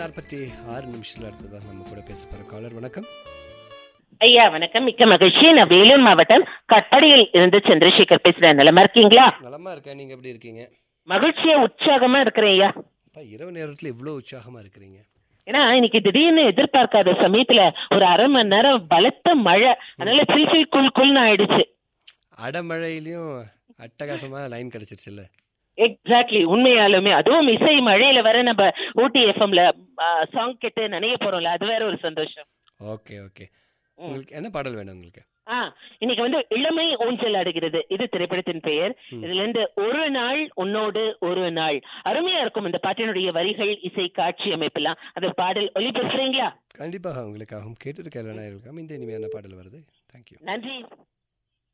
8:46 அடுத்ததாக நம்ம கூட பேச போகிற காலர். வணக்கம். ஐயா வணக்கம், மிக்க மகிழ்ச்சி. நான் வேலூர் மாவட்டம் கட்டடியில் இருந்து சந்திரசேகர் பேசுறேன். நலமா இருக்கீங்களா? நலமா இருக்கேன். நீங்க எப்படி இருக்கீங்க? மகிழ்ச்சியா உற்சாகமா இருக்கிறேன் ஐயா. இரவு நேரத்தில் இவ்வளோ உற்சாகமா இருக்கிறீங்க? ஏன்னா இன்னைக்கு திடீர்னு எதிர்பார்க்காத சமயத்துல ஒரு அரை மணி நேரம் பலத்த மழை, அதனால சில் குல்னு ஆயிடுச்சு. அடமழையிலையும் அட்டகாசமா லைன் கிடைச்சிருச்சுல்ல? எக்ஸாக்ட்லி, உண்மையாலுமே. அதுவும் இசை மழையில வர நம்ம ஊட்டி எஃப்எம்ல சாங் கேட்டு நினைய போறோம்ல, அது வேற ஒரு சந்தோஷம். Okay okay. உங்களுக்கு என்ன பாடல் வேணும் உங்களுக்கு? இன்னைக்கு வந்து இளமை ஊஞ்சல் ஆடுகிறது, இது திரைப்படத்தின் பெயர். இதுல இருந்து ஒரு நாள் உன்னோடு ஒரு நாள், அருமையா இருக்கும் இந்த பாட்டினுடைய வரிகள், இசை, காட்சி அமைப்பெல்லாம். அந்த பாடல் ஒளிபெறுறீங்களா? கண்டிப்பாக உங்களுக்காகவும் கேட்டிருக்க இந்த இனிமையான பாடல் வருது. தேங்க்யூ. நன்றி.